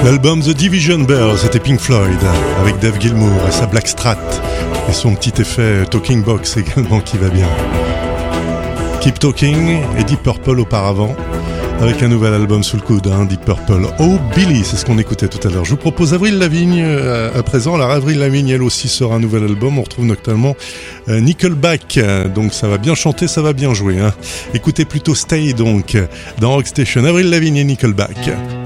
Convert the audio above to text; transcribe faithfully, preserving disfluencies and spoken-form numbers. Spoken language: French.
L'album The Division Bell, c'était Pink Floyd, avec Dave Gilmour et sa Black Strat, et son petit effet Talking Box également qui va bien. Keep Talking et Deep Purple auparavant, avec un nouvel album sous le coude, hein, Deep Purple. Oh Billy, c'est ce qu'on écoutait tout à l'heure. Je vous propose Avril Lavigne euh, à présent. Alors Avril Lavigne, elle aussi sort un nouvel album. On retrouve notamment euh, Nickelback, donc ça va bien chanter, ça va bien jouer. Hein. Écoutez plutôt Stay donc dans Rock Station. Avril Lavigne et Nickelback.